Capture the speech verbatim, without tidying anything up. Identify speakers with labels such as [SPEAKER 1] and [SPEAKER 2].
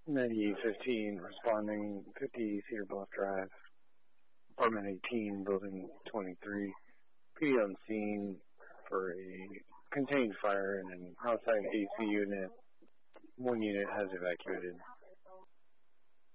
[SPEAKER 1] ninety fifteen responding, fifty Cedar Bluff Drive, apartment eighteen, building twenty-three. P D on scene for a contained fire in an outside A C unit. One unit has evacuated.